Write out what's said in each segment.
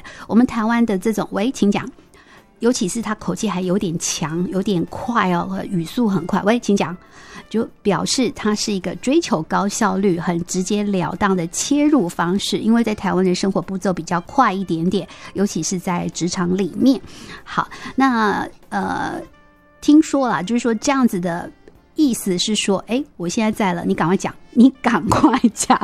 来，我们台湾的这种喂，请讲，尤其是他口气还有点强，有点快哦，语速很快，喂，请讲，就表示他是一个追求高效率、很直截了当的切入方式。因为在台湾的生活步骤比较快一点点，尤其是在职场里面。好，那听说啦，就是说这样子的意思是说，我现在在了，你赶快讲，你赶快讲。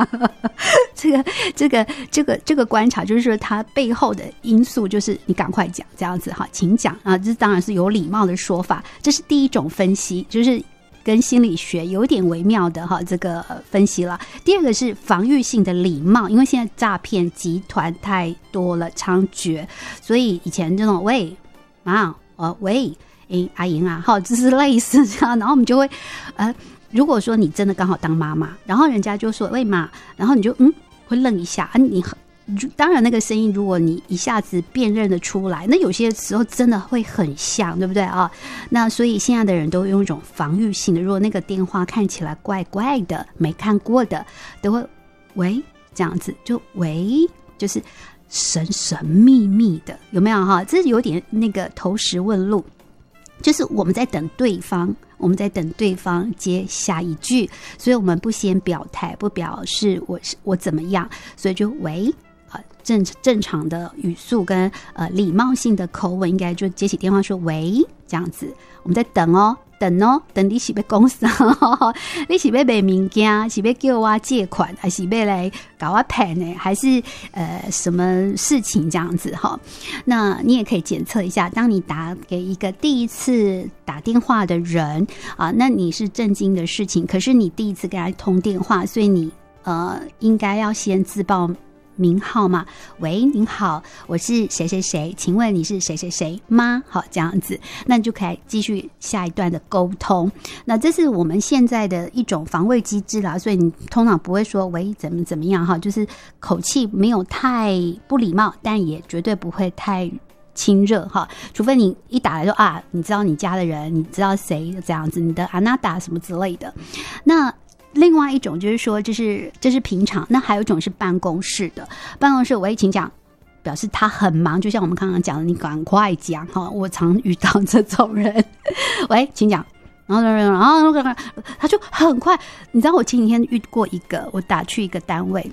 这个观察就是说，它背后的因素就是你赶快讲，这样子哈，请讲啊，这当然是有礼貌的说法，这是第一种分析，就是跟心理学有点微妙的哈这个分析了。第二个是防御性的礼貌，因为现在诈骗集团太多了，猖獗，所以以前这种喂妈喂。阿莹啊，好，就是类似这样，然后我们就会，如果说你真的刚好当妈妈，然后人家就说喂妈，然后你就会愣一下，你当然那个声音，如果你一下子辨认得出来，那有些时候真的会很像，对不对啊？那所以现在的人都用一种防御性的，如果那个电话看起来怪怪的、没看过的，都会喂这样子，就喂，就是神神秘秘的，有没有哈？这有点那个投石问路。就是我们在等对方接下一句，所以我们不先表态，不表示我怎么样，所以就喂正常的语速跟礼貌性的口吻，应该就接起电话说喂这样子，我们在等你是要讲啥？你是要买物件，是要叫我借款，还是要来搞我骗呢？还是什么事情这样子哈？那你也可以检测一下，当你打给一个第一次打电话的人啊，那你是震惊的事情，可是你第一次跟他通电话，所以你应该要先自报名号嘛，喂，您好，我是谁谁谁，请问你是谁谁谁吗？好，这样子，那你就可以继续下一段的沟通。那这是我们现在的一种防卫机制啦，所以你通常不会说喂怎么样哈，就是口气没有太不礼貌，但也绝对不会太亲热哈，除非你一打来说啊，你知道你家的人，你知道谁这样子，你的阿娜达什么之类的。那另外一种就是说，这是平常，那还有一种是办公室的。办公室我也请讲，表示他很忙，就像我们刚刚讲的，你赶快讲哈。我常遇到这种人，喂，请讲，然后他就很快。你知道我前几天遇过一个，我打去一个单位，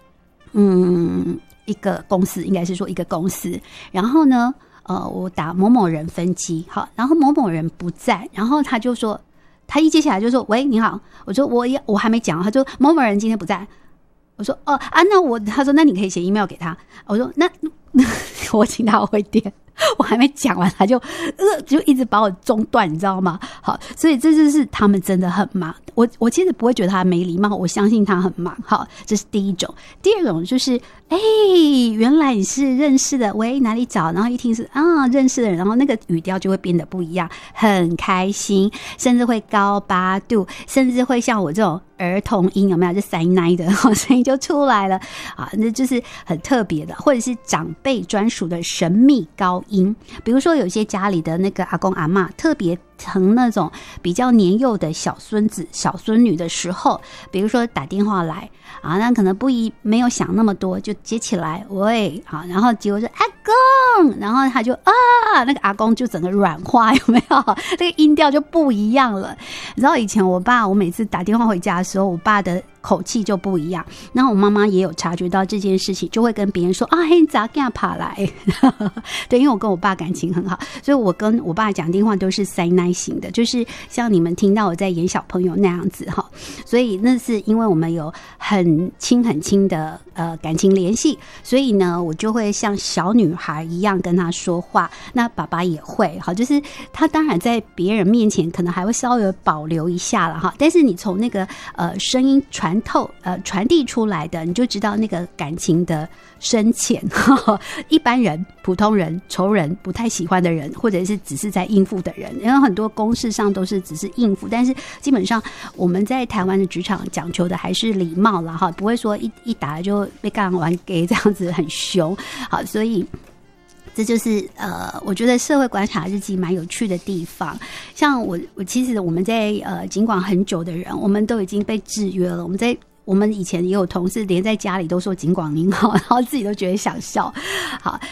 一个公司，应该是说一个公司，然后呢，我打某某人分机，好，然后某某人不在，然后他就说。他一接起来就说喂你好，我说我还没讲，他说某某人今天不在，我说他说那你可以写 email 给他，我说那我请他回电，我还没讲完他就一直把我中断，你知道吗？好，所以这就是他们真的很忙，我其实不会觉得他没礼貌，我相信他很忙。好，这是第一种。第二种就是原来你是认识的，喂哪里找，然后一听是认识的人，然后那个语调就会变得不一样，很开心，甚至会高八度，甚至会像我这种儿童音，有没有？就塞奶的声音就出来了啊，那就是很特别的，或者是长辈专属的神秘高音。比如说有些家里的那个阿公阿嬷特别疼那种比较年幼的小孙子小孙女的时候，比如说打电话来啊，那可能没有想那么多，就接起来喂，好，然后结果说阿公，然后他就那个阿公就整个软化，有没有？那个音调就不一样了。你知道以前我每次打电话回家的时候，我爸的口气就不一样，然后我妈妈也有察觉到这件事情，就会跟别人说你咋给他跑来对，因为我跟我爸感情很好，所以我跟我爸讲电话都是塞奶型的，就是像你们听到我在演小朋友那样子哈。所以那是因为我们有很亲的感情联系，所以呢我就会像小女孩一样跟他说话，那爸爸也会好，就是他当然在别人面前可能还会稍微保留一下了哈，但是你从那个声音传递出来的，你就知道那个感情的深浅。一般人、普通人、仇人、不太喜欢的人，或者是只是在应付的人，因为很多公事上都是只是应付，但是基本上我们在台湾的职场讲求的还是礼貌啦哈，不会说一打来就被干完给这样子很凶。好，所以这就是我觉得社会观察日记蛮有趣的地方。像我其实我们在警广很久的人，我们都已经被制约了。我们以前也有同事连在家里都说警广您好，然后自己都觉得想笑。好，